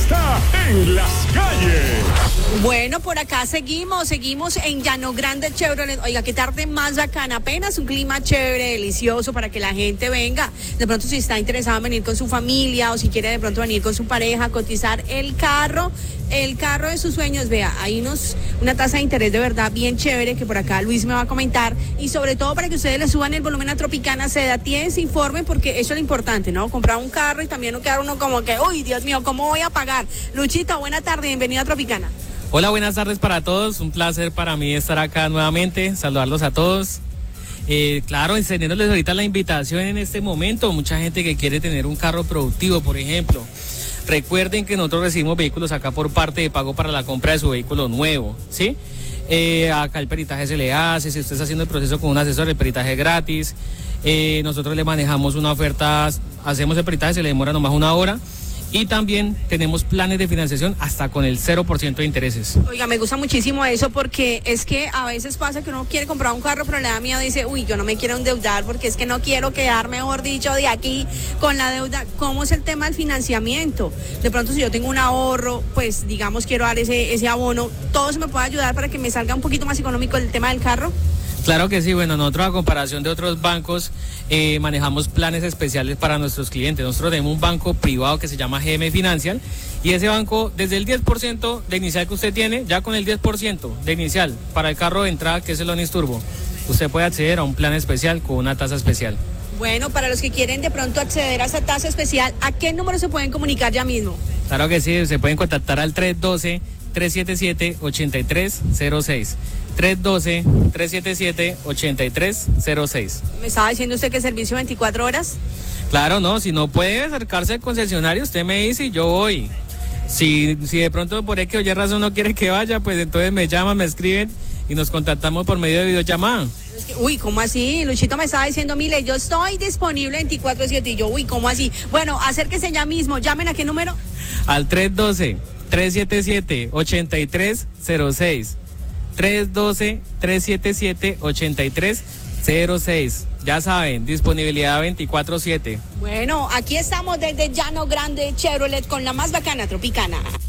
está en las calles. Bueno, por acá seguimos en Llano Grande Chevrolet. Oiga, qué tarde más bacana, apenas un clima chévere, delicioso para que la gente venga. De pronto si está interesado en venir con su familia o si quiere de pronto venir con su pareja, cotizar el carro de sus sueños, vea, hay una tasa de interés de verdad bien chévere que por acá Luis me va a comentar, y sobre todo para que ustedes le suban el volumen a Tropicana, se datien, se informen, porque eso es lo importante, ¿no? Comprar un carro y también no quedar uno como que, uy, Dios mío, ¿cómo voy a pagar? Luchito, buena tarde, bienvenido a Tropicana. Hola, buenas tardes para todos, un placer para mí estar acá nuevamente, saludarlos a todos. Claro, encendiéndoles ahorita la invitación en este momento, mucha gente que quiere tener un carro productivo, por ejemplo. Recuerden que nosotros recibimos vehículos acá por parte de pago para la compra de su vehículo nuevo, ¿sí? Acá el peritaje se le hace, si usted está haciendo el proceso con un asesor, el peritaje es gratis. Nosotros le manejamos una oferta, hacemos el peritaje, se le demora nomás 1 hora. Y también tenemos planes de financiación hasta con el 0% de intereses. Oiga, me gusta muchísimo eso, porque es que a veces pasa que uno quiere comprar un carro, pero le da miedo, dice, uy, yo no me quiero endeudar porque es que no quiero quedar, mejor dicho, de aquí con la deuda. ¿Cómo es el tema del financiamiento? De pronto, si yo tengo un ahorro, pues digamos quiero dar ese abono, ¿todo eso me puede ayudar para que me salga un poquito más económico el tema del carro? Claro que sí, bueno, nosotros a comparación de otros bancos manejamos planes especiales para nuestros clientes. Nosotros tenemos un banco privado que se llama GM Financial, y ese banco, desde el 10% de inicial que usted tiene, ya con el 10% de inicial para el carro de entrada, que es el Onix Turbo, usted puede acceder a un plan especial con una tasa especial. Bueno, para los que quieren de pronto acceder a esa tasa especial, ¿a qué número se pueden comunicar ya mismo? Claro que sí, se pueden contactar al 312-377-8306. 312-377-8306. ¿Me estaba diciendo usted que servicio 24 horas? Claro, no, si no puede acercarse al concesionario, usted me dice y yo voy. Si de pronto por X o Y razón no quiere que vaya, pues entonces me llaman, me escriben y nos contactamos por medio de videollamada. Uy, ¿cómo así? Luchito me estaba diciendo, mire, yo estoy disponible 24/7, y yo, uy, ¿cómo así? Bueno, acérquese ya mismo, llamen, ¿a qué número? Al 312-377-8306. 312-377-8306. Ya saben, disponibilidad 24/7. Bueno, aquí estamos desde Llano Grande Chevrolet con la más bacana Tropicana.